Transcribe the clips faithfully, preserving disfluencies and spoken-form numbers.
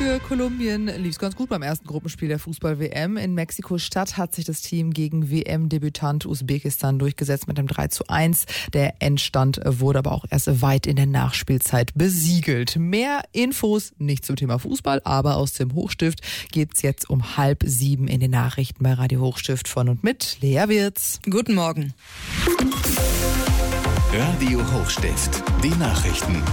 Für Kolumbien lief es ganz gut beim ersten Gruppenspiel der Fußball-W M. In Mexiko-Stadt hat sich das Team gegen W M-Debütant Usbekistan durchgesetzt mit einem drei zu eins. Der Endstand wurde aber auch erst weit in der Nachspielzeit besiegelt. Mehr Infos nicht zum Thema Fußball, aber aus dem Hochstift gibt's jetzt um halb sieben in den Nachrichten bei Radio Hochstift von und mit Lea Wirz. Guten Morgen. Radio Hochstift, die Nachrichten.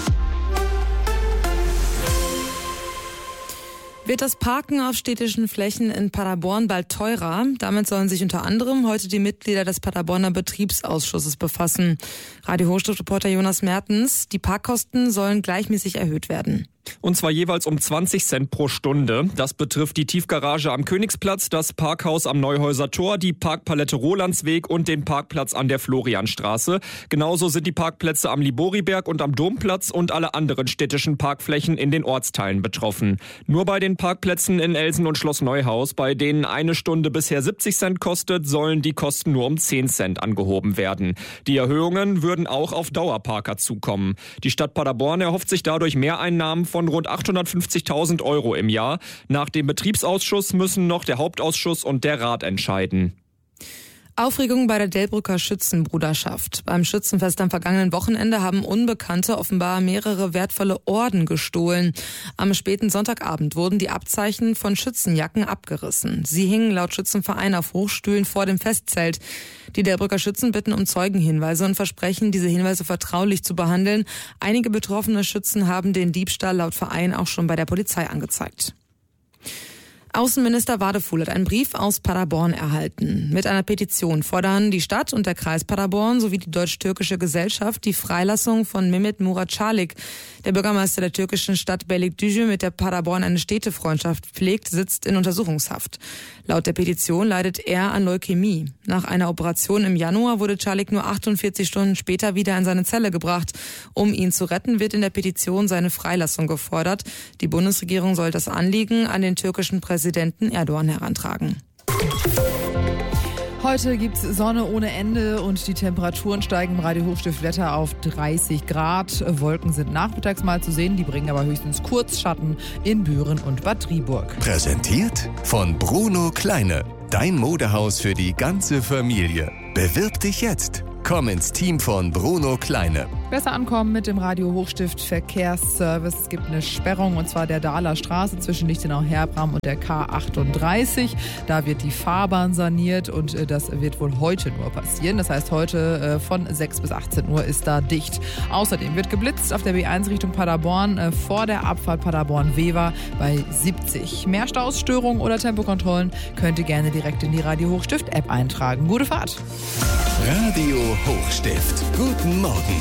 Wird das Parken auf städtischen Flächen in Paderborn bald teurer? Damit sollen sich unter anderem heute die Mitglieder des Paderborner Betriebsausschusses befassen. Radio Hochstift-Reporter Jonas Mertens, die Parkkosten sollen gleichmäßig erhöht werden. Und zwar jeweils um zwanzig Cent pro Stunde. Das betrifft die Tiefgarage am Königsplatz, das Parkhaus am Neuhäuser Tor, die Parkpalette Rolandsweg und den Parkplatz an der Florianstraße. Genauso sind die Parkplätze am Liboriberg und am Domplatz und alle anderen städtischen Parkflächen in den Ortsteilen betroffen. Nur bei den Parkplätzen in Elsen und Schloss Neuhaus, bei denen eine Stunde bisher siebzig Cent kostet, sollen die Kosten nur um zehn Cent angehoben werden. Die Erhöhungen würden auch auf Dauerparker zukommen. Die Stadt Paderborn erhofft sich dadurch Mehreinnahmen von rund achthundertfünfzigtausend Euro im Jahr. Nach dem Betriebsausschuss müssen noch der Hauptausschuss und der Rat entscheiden. Aufregung bei der Delbrücker Schützenbruderschaft. Beim Schützenfest am vergangenen Wochenende haben Unbekannte offenbar mehrere wertvolle Orden gestohlen. Am späten Sonntagabend wurden die Abzeichen von Schützenjacken abgerissen. Sie hingen laut Schützenverein auf Hochstühlen vor dem Festzelt. Die Delbrücker Schützen bitten um Zeugenhinweise und versprechen, diese Hinweise vertraulich zu behandeln. Einige betroffene Schützen haben den Diebstahl laut Verein auch schon bei der Polizei angezeigt. Außenminister Wadefuhl hat einen Brief aus Paderborn erhalten. Mit einer Petition fordern die Stadt und der Kreis Paderborn sowie die deutsch-türkische Gesellschaft die Freilassung von Mehmet Murat Çalik. Der Bürgermeister der türkischen Stadt Beylikdüzü, mit der Paderborn eine Städtefreundschaft pflegt, sitzt in Untersuchungshaft. Laut der Petition leidet er an Leukämie. Nach einer Operation im Januar wurde Çalik nur achtundvierzig Stunden später wieder in seine Zelle gebracht. Um ihn zu retten, wird in der Petition seine Freilassung gefordert. Die Bundesregierung soll das Anliegen an den türkischen Präsidenten Präsidenten Erdogan herantragen. Heute gibt's Sonne ohne Ende und die Temperaturen steigen im Radio Hochstift Wetter auf dreißig Grad. Wolken sind nachmittags mal zu sehen, die bringen aber höchstens Kurzschatten in Büren und Bad Driburg. Präsentiert von Bruno Kleine, dein Modehaus für die ganze Familie. Bewirb dich jetzt. Komm ins Team von Bruno Kleine. Besser ankommen mit dem Radio Hochstift Verkehrsservice. Es gibt eine Sperrung und zwar der Dahler Straße zwischen Lichtenau-Herbram und der K achtunddreißig. Da wird die Fahrbahn saniert und das wird wohl heute nur passieren. Das heißt, heute von sechs bis achtzehn Uhr ist da dicht. Außerdem wird geblitzt auf der B eins Richtung Paderborn vor der Abfahrt Paderborn-Wever bei siebzig. Mehr Stausstörungen oder Tempokontrollen könnt ihr gerne direkt in die Radio Hochstift App eintragen. Gute Fahrt! Radio Hochstift. Guten Morgen.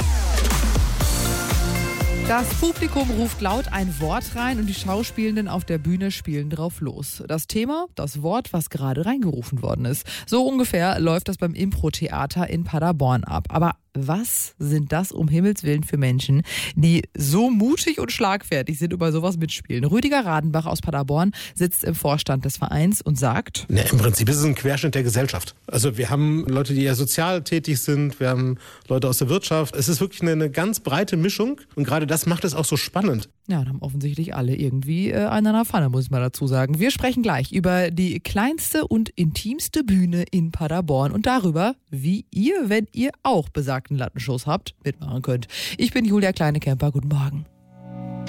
Das Publikum ruft laut ein Wort rein und die Schauspielenden auf der Bühne spielen drauf los. Das Thema, das Wort, was gerade reingerufen worden ist. So ungefähr läuft das beim Impro-Theater in Paderborn ab. Aber was sind das um Himmels Willen für Menschen, die so mutig und schlagfertig sind und bei sowas mitspielen? Rüdiger Radenbach aus Paderborn sitzt im Vorstand des Vereins und sagt: Na, im Prinzip ist es ein Querschnitt der Gesellschaft. Also wir haben Leute, die eher sozial tätig sind, wir haben Leute aus der Wirtschaft. Es ist wirklich eine, eine ganz breite Mischung und gerade das macht es auch so spannend. Ja, und haben offensichtlich alle irgendwie äh, einen an der Pfanne, muss ich mal dazu sagen. Wir sprechen gleich über die kleinste und intimste Bühne in Paderborn und darüber, wie ihr, wenn ihr auch besagten Lattenshows habt, mitmachen könnt. Ich bin Julia Kleine-Kemper. Guten Morgen.